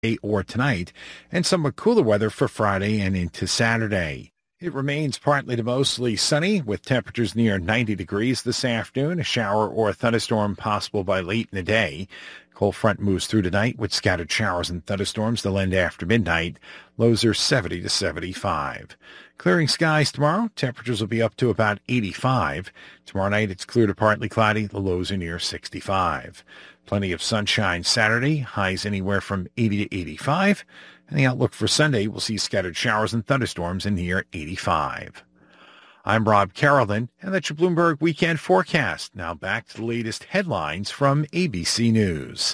or tonight, and somewhat cooler weather for Friday and into Saturday. It remains partly to mostly sunny with temperatures near 90 degrees this afternoon. A shower or a thunderstorm possible by late in the day. Cold front moves through tonight with scattered showers and thunderstorms. They'll end after midnight. Lows are 70 to 75. Clearing skies tomorrow. Temperatures will be up to about 85. Tomorrow night it's clear to partly cloudy. The lows are near 65. Plenty of sunshine Saturday. Highs anywhere from 80 to 85. And the outlook for Sunday will see scattered showers and thunderstorms in near 85. I'm Rob Carrollton, and that's your Bloomberg Weekend Forecast. Now back to the latest headlines from ABC News.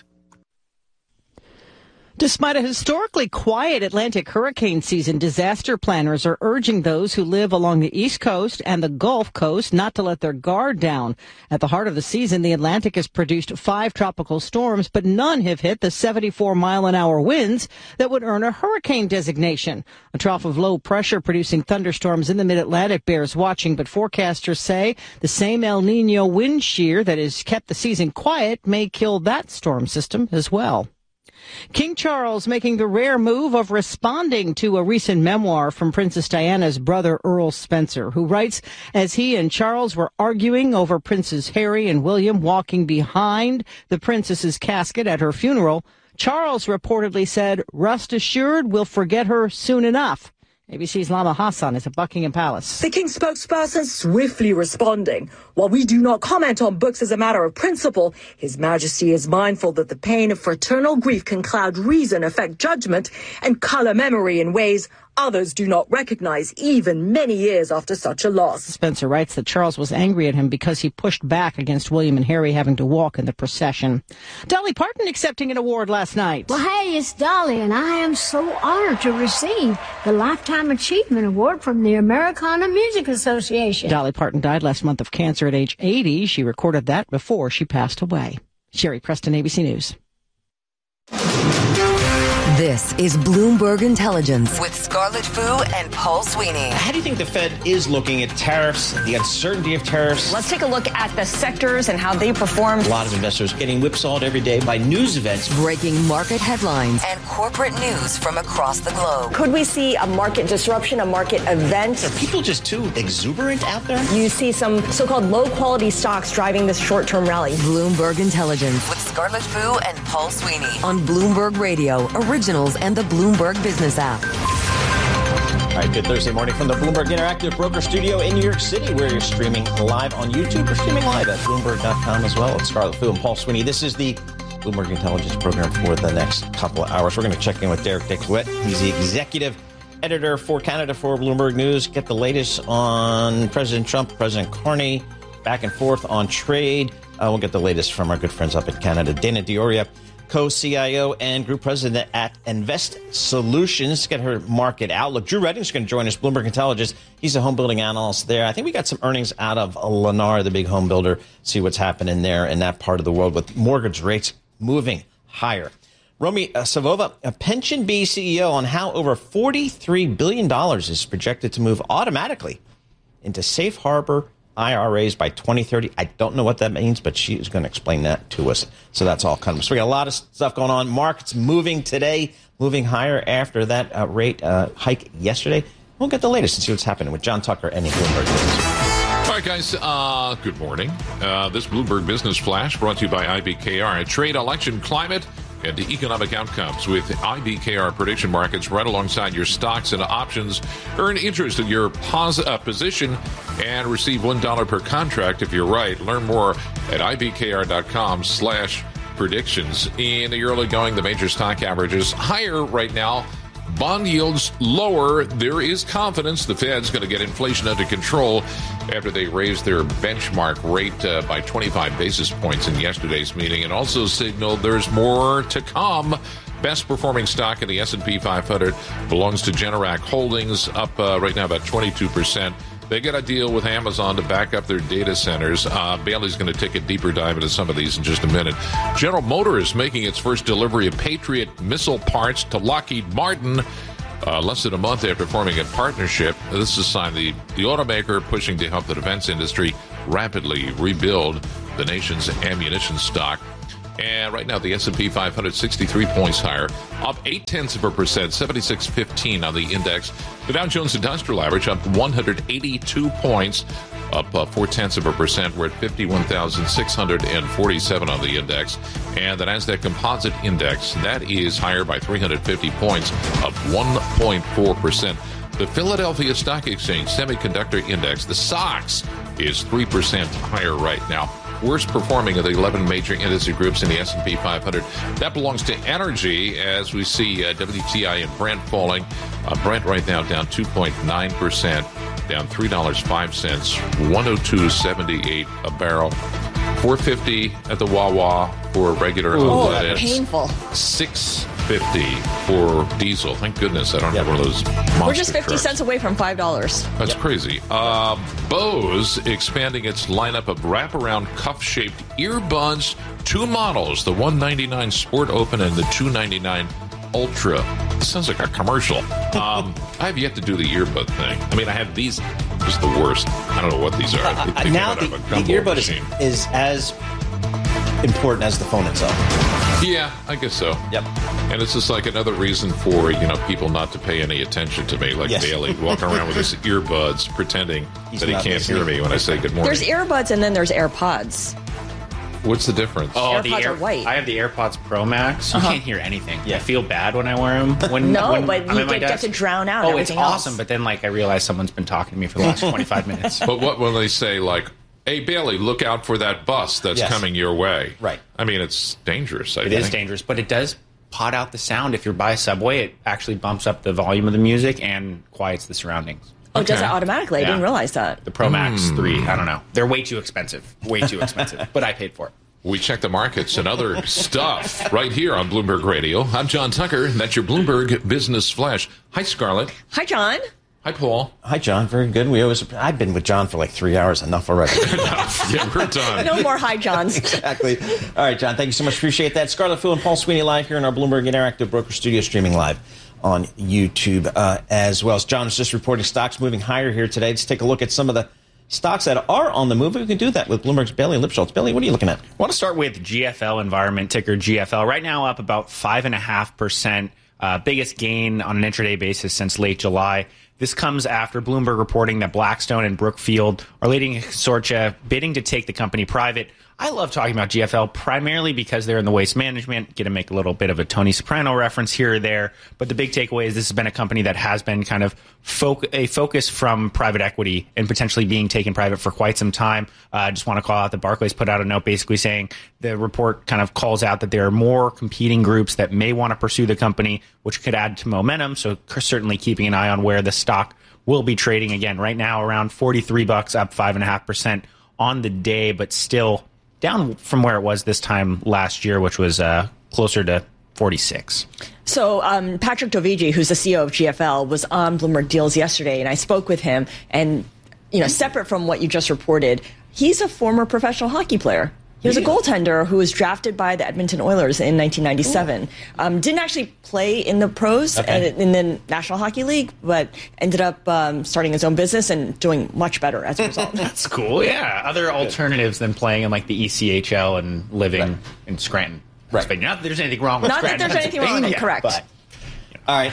Despite a historically quiet Atlantic hurricane season, disaster planners are urging those who live along the East Coast and the Gulf Coast not to let their guard down. At the heart of the season, the Atlantic has produced 5 tropical storms, but none have hit the 74-mile-an-hour winds that would earn a hurricane designation. A trough of low pressure producing thunderstorms in the mid-Atlantic bears watching, but forecasters say the same El Nino wind shear that has kept the season quiet may kill that storm system as well. King Charles making the rare move of responding to a recent memoir from Princess Diana's brother Earl Spencer, who writes, as he and Charles were arguing over Princes Harry and William walking behind the princess's casket at her funeral, Charles reportedly said, "Rest assured we'll forget her soon enough." ABC's Lama Hassan is at Buckingham Palace. The King's spokesperson swiftly responding. While we do not comment on books as a matter of principle, His Majesty is mindful that the pain of fraternal grief can cloud reason, affect judgment, and color memory in ways others do not recognize even many years after such a loss. Spencer writes that Charles was angry at him because he pushed back against William and Harry having to walk in the procession. Dolly Parton accepting an award last night. Well, hey, it's Dolly, and I am so honored to receive the Lifetime Achievement Award from the Americana Music Association. Dolly Parton died last month of cancer at age 80. She recorded that before she passed away. Sherry Preston, ABC News. This is Bloomberg Intelligence with Scarlett Fu and Paul Sweeney. How do you think the Fed is looking at tariffs, the uncertainty of tariffs? Let's take a look at the sectors and how they performed. A lot of investors getting whipsawed every day by news events. Breaking market headlines and corporate news from across the globe. Could we see a market disruption, a market event? Are people just too exuberant out there? You see some so-called low-quality stocks driving this short-term rally. Bloomberg Intelligence with Scarlett Fu and Paul Sweeney on Bloomberg Radio, Originals, and the Bloomberg Business app. All right, good Thursday morning from the Bloomberg Interactive Broker Studio in New York City, where you're streaming live on YouTube or streaming live at Bloomberg.com as well. It's Scarlett Fu and Paul Sweeney. This is the Bloomberg Intelligence program for the next couple of hours. We're going to check in with Derek Decollette. He's the executive editor for Canada for Bloomberg News. Get the latest on President Trump, President Carney, back and forth on trade. We'll get the latest from our good friends up in Canada. Dana Dioria, co-CIO and group president at Invest Solutions. Get her market outlook. Drew Redding's going to join us, Bloomberg Intelligence. He's a home building analyst there. I think we got some earnings out of Lennar, the big home builder. See what's happening there in that part of the world with mortgage rates moving higher. Romy Savova, a PensionBee CEO, on how over $43 billion is projected to move automatically into safe harbor IRAs by 2030. I don't know what that means, but she is going to explain that to us. So that's all coming. So we got a lot of stuff going on. Markets moving today, moving higher after that rate hike yesterday. We'll get the latest and see what's happening with John Tucker and the Bloomberg News. All right, guys, good morning. This Bloomberg Business Flash brought to you by IBKR. A trade, election, climate, and the economic outcomes with IBKR prediction markets right alongside your stocks and options. Earn interest in your position and receive $1 per contract if you're right. Learn more at ibkr.com/predictions. In the early going, the major stock averages higher right now. Bond yields lower. There is confidence the Fed's going to get inflation under control after they raised their benchmark rate by 25 basis points in yesterday's meeting, and also signaled there's more to come. Best performing stock in the S&P 500 belongs to Generac Holdings, up right now about 22%. They got a deal with Amazon to back up their data centers. Bailey's going to take a deeper dive into some of these in just a minute. General Motors making its first delivery of Patriot missile parts to Lockheed Martin less than a month after forming a partnership. This is a sign the automaker pushing to help the defense industry rapidly rebuild the nation's ammunition stock. And right now, the S&P 500, 63 points higher, up 0.8%, 76.15 on the index. The Dow Jones Industrial Average up 182 points, up 0.4%. We're at 51,647 on the index. And the Nasdaq Composite Index, that is higher by 350 points, up 1.4%. The Philadelphia Stock Exchange Semiconductor Index, the SOX, is 3% higher right now. Worst performing of the 11 major industry groups in the S&P 500. That belongs to energy, as we see WTI and Brent falling. Brent right now down 2.9%, down $3.05, 102.78 a barrel. $4.50 at the Wawa for regular unleaded. Painful. $6.50 for diesel. Thank goodness I don't have one of those monster We're just 50 trucks. cents away from $5. That's crazy. Bose expanding its lineup of wraparound cuff-shaped earbuds. 2 models, the $199 Sport Open and the $299 Ultra. This sounds like a commercial. I have yet to do the earbud thing. I mean, I have these. This is the worst. I don't know what these are. Now the earbud is as important as the phone itself. Yeah, I guess so. Yep. And it's just like another reason for, people not to pay any attention to me, like Bailey walking around with his earbuds pretending that he can't hear me when I say good morning. There's earbuds and then there's AirPods. What's the difference? Oh, AirPods are white. I have the AirPods Pro Max. You can't hear anything. I feel bad when I wear them. But you get to drown out everything else. It's awesome. But then, I realize someone's been talking to me for the last 25 minutes. But what when they say, hey, Bailey, look out for that bus that's coming your way. Right. I mean, it's dangerous, I think. It is dangerous, but it does pot out the sound. If you're by a subway, it actually bumps up the volume of the music and quiets the surroundings. Oh, it does that automatically? I didn't realize that. The Pro Max 3, I don't know. They're way too expensive. Way too expensive. But I paid for it. We check the markets and other stuff right here on Bloomberg Radio. I'm John Tucker, and that's your Bloomberg Business Flash. Hi, Scarlett. Hi, John. Hi, Paul. Hi, John. Very good. I've been with John for 3 hours. Enough already. Yeah, we're done. No more hi, Johns. Exactly. All right, John. Thank you so much. Appreciate that. Scarlett Fu and Paul Sweeney live here in our Bloomberg Interactive Broker Studio, streaming live on YouTube as well. As John was just reporting, stocks moving higher here today. Let's take a look at some of the stocks that are on the move. We can do that with Bloomberg's Bailey Lipschultz. Bailey, what are you looking at? I want to start with GFL Environment, ticker GFL. Right now up about 5.5%. Biggest gain on an intraday basis since late July. This comes after Bloomberg reporting that Blackstone and Brookfield are leading a consortia bidding to take the company private. I love talking about GFL primarily because they're in the waste management. Get to make a little bit of a Tony Soprano reference here or there. But the big takeaway is this has been a company that has been kind of a focus from private equity and potentially being taken private for quite some time. I just want to call out that Barclays put out a note basically saying the report kind of calls out that there are more competing groups that may want to pursue the company, which could add to momentum. So certainly keeping an eye on where the stock will be trading again. Right now around $43, up 5.5% on the day, but still down from where it was this time last year, which was closer to 46. So Patrick Dovigi, who's the CEO of GFL, was on Bloomberg Deals yesterday, and I spoke with him. And, separate from what you just reported, he's a former professional hockey player. He was a goaltender who was drafted by the Edmonton Oilers in 1997. Didn't actually play in the pros in the National Hockey League, but ended up starting his own business and doing much better as a result. That's cool. Yeah. Other alternatives than playing in the ECHL and living in Scranton. Right. Not that there's anything wrong with Scranton. Not that there's anything wrong with it, correct. But, all right.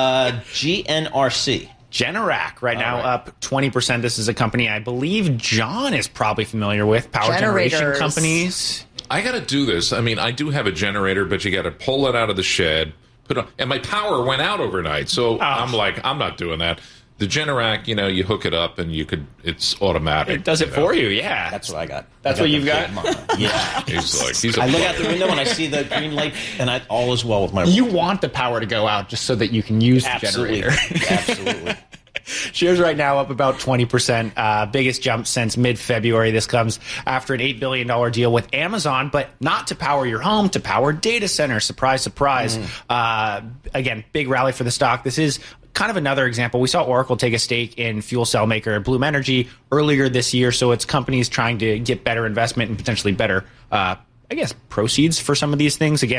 GNRC. Generac right now up 20%. This is a company I believe John is probably familiar with. Power generation companies. I got to do this. I mean, I do have a generator, but you got to pull it out of the shed, and my power went out overnight. So I'm not doing that. The Generac, you hook it up and it's automatic. It does it for you, yeah. That's what I got. That's what you've got? Yeah. I look out the window and I see the green light, and all is well with my... You want the power to go out just so that you can use the generator. Absolutely. Shares right now up about 20%. Biggest jump since mid-February. This comes after an $8 billion deal with Amazon, but not to power your home, to power data centers. Surprise, surprise. Again, big rally for the stock. This is kind of another example. We saw Oracle take a stake in fuel cell maker Bloom Energy earlier this year. So it's companies trying to get better investment and potentially better, proceeds for some of these things. Again,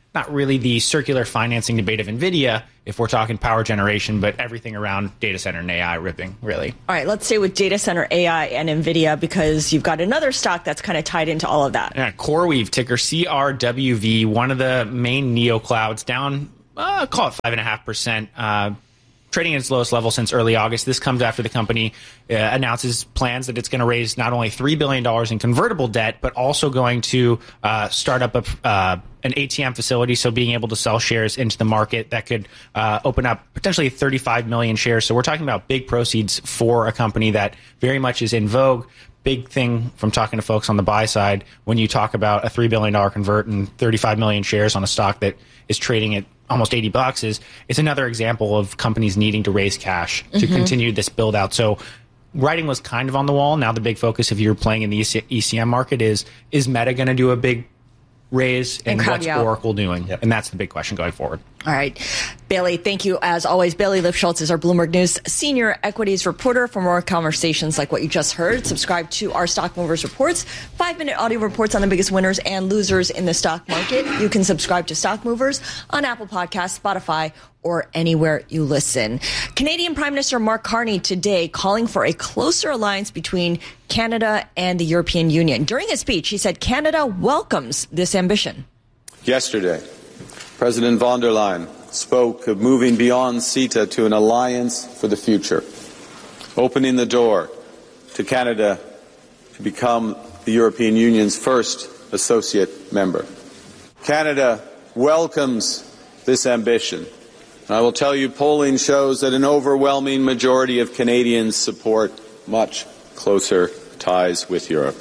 not really the circular financing debate of NVIDIA if we're talking power generation, but everything around data center and AI ripping, really. All right, let's stay with data center, AI, and NVIDIA because you've got another stock that's kind of tied into all of that. Yeah, CoreWeave, ticker CRWV, one of the main neoclouds, down, call it 5.5%. Trading at its lowest level since early August. This comes after the company announces plans that it's going to raise not only $3 billion in convertible debt, but also going to start up an ATM facility, so being able to sell shares into the market that could open up potentially 35 million shares. So we're talking about big proceeds for a company that very much is in vogue. Big thing from talking to folks on the buy side when you talk about a $3 billion convert and 35 million shares on a stock that is trading at almost $80 is it's another example of companies needing to raise cash to continue this build out. So writing was kind of on the wall. Now the big focus, if you're playing in the ECM market, is Meta going to do a big raise, and what's Oracle doing? Yep. And that's the big question going forward. All right. Bailey, thank you as always. Bailey Lifshultz is our Bloomberg News senior equities reporter. For more conversations like what you just heard, subscribe to our Stock Movers Reports, 5-minute audio reports on the biggest winners and losers in the stock market. You can subscribe to Stock Movers on Apple Podcasts, Spotify, or anywhere you listen. Canadian Prime Minister Mark Carney today calling for a closer alliance between Canada and the European Union. During his speech, he said Canada welcomes this ambition. Yesterday, President von der Leyen spoke of moving beyond CETA to an alliance for the future, opening the door to Canada to become the European Union's first associate member. Canada welcomes this ambition. And I will tell you, polling shows that an overwhelming majority of Canadians support much closer ties with Europe.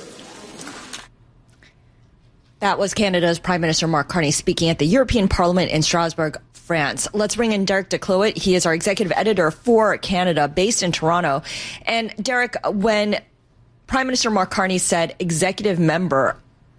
That was Canada's Prime Minister Mark Carney speaking at the European Parliament in Strasbourg, France. Let's bring in Derek DeCloet. He is our executive editor for Canada, based in Toronto. And Derek, when Prime Minister Mark Carney said associate member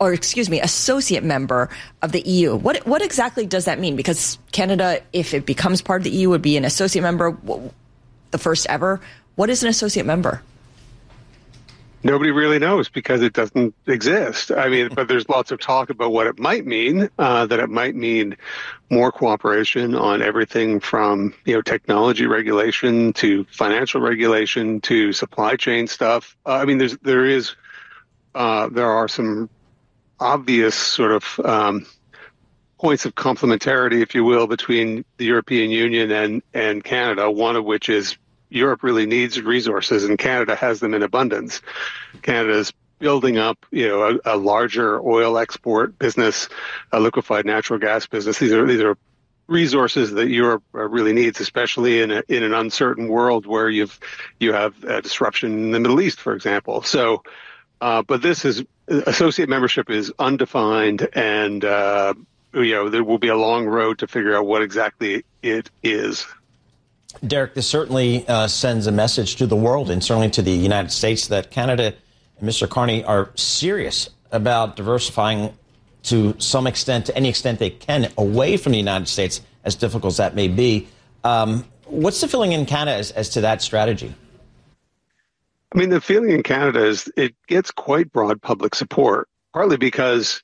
of the EU, what exactly does that mean? Because Canada, if it becomes part of the EU, would be an associate member, the first ever. What is an associate member? Nobody really knows because it doesn't exist. I mean, but there's lots of talk about what it might mean, that it might mean more cooperation on everything from, technology regulation to financial regulation to supply chain stuff. I mean, there are some obvious sort of points of complementarity, if you will, between the European Union and Canada, one of which is Europe really needs resources, and Canada has them in abundance. Canada's building up, a larger oil export business, a liquefied natural gas business. These are resources that Europe really needs, especially in an uncertain world where you have a disruption in the Middle East, for example. So, but this is associate membership is undefined, and there will be a long road to figure out what exactly it is. Derek, this certainly sends a message to the world and certainly to the United States that Canada and Mr. Carney are serious about diversifying to some extent, to any extent they can, away from the United States, as difficult as that may be. What's the feeling in Canada as to that strategy? I mean, the feeling in Canada is it gets quite broad public support, partly because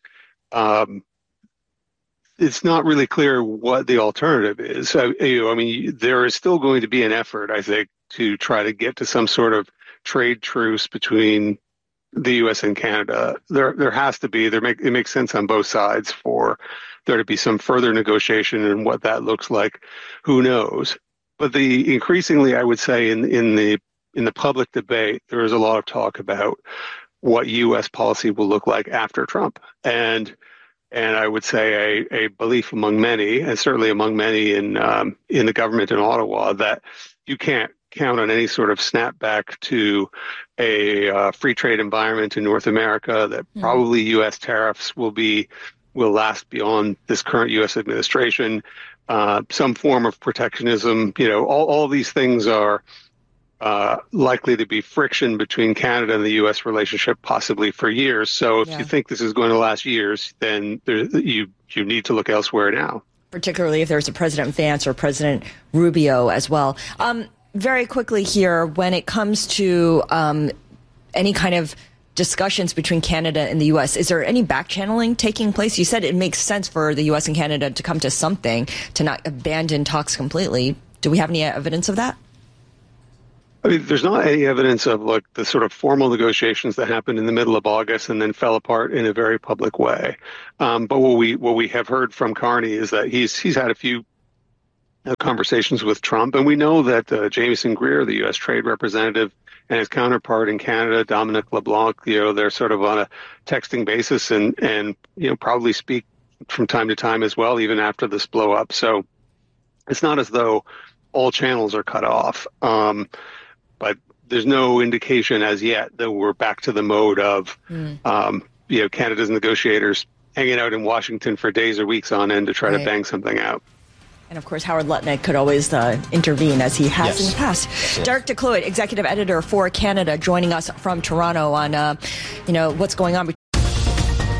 it's not really clear what the alternative is. I mean, there is still going to be an effort, I think, to try to get to some sort of trade truce between the U.S. and Canada. There has to be. It makes sense on both sides for there to be some further negotiation, and what that looks like, who knows? But increasingly, I would say, in the public debate, there is a lot of talk about what U.S. policy will look like after Trump, and I would say a belief among many, and certainly among many in the government in Ottawa, that you can't count on any sort of snapback to a free trade environment in North America, that probably U.S. tariffs will last beyond this current U.S. administration, some form of protectionism. All these things are likely to be friction between Canada and the U.S. relationship, possibly for years. So if you think this is going to last years, then you need to look elsewhere now. Particularly if there's a President Vance or President Rubio as well. Very quickly here, when it comes to any kind of discussions between Canada and the U.S.? Is there any back channeling taking place? You said it makes sense for the U.S. and Canada to come to something, to not abandon talks completely. Do we have any evidence of that? I mean, there's not any evidence of like the sort of formal negotiations that happened in the middle of August and then fell apart in a very public way. But what we have heard from Carney is that he's had a few conversations with Trump, and we know that Jamieson Greer, the U.S. Trade Representative, and his counterpart in Canada, Dominic LeBlanc, they're sort of on a texting basis and probably speak from time to time as well, even after this blow up. So it's not as though all channels are cut off. But there's no indication as yet that we're back to the mode of, Canada's negotiators hanging out in Washington for days or weeks on end to try to bang something out. And, of course, Howard Lutnick could always intervene, as he has in the past. Yes. Derek DeCloet, executive editor for Canada, joining us from Toronto on, what's going on between